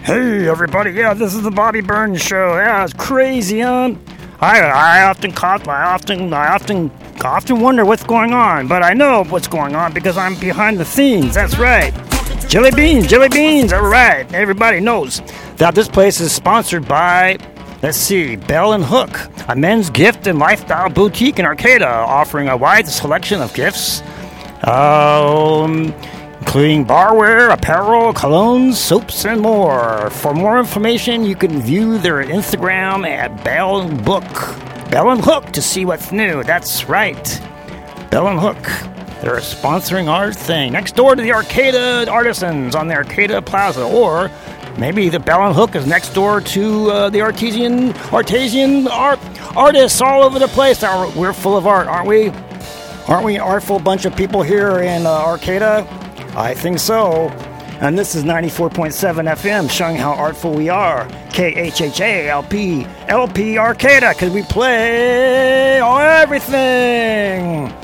Hey everybody, yeah, this is the Bobby Burns Show. Yeah, it's crazy, huh? I often wonder what's going on, but I know what's going on because I'm behind the scenes. That's right. Jelly beans. All right, everybody knows that this place is sponsored by, let's see, Bell and Hook, a men's gift and lifestyle boutique in Arcata, offering a wide selection of gifts. Including barware, apparel, colognes, soaps, and more. For more information, you can view their Instagram at Bell and Hook to see what's new. That's right. Bell and Hook. They're sponsoring our thing. Next door to the Arcata Artisans on the Arcata Plaza. Or maybe the Bell and Hook is next door to the Artesian artists all over the place. We're full of art, aren't we? Aren't we an artful bunch of people here in Arcata? I think so. And this is 94.7 FM, showing how artful we are. KHHA LP Arcata, because we play everything.